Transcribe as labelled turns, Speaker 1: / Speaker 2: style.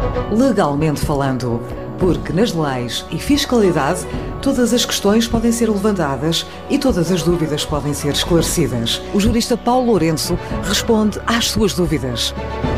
Speaker 1: Legalmente falando, porque nas leis e fiscalidade todas as questões podem ser levantadas e todas as dúvidas podem ser esclarecidas. O jurista Paulo Lourenço responde às suas dúvidas.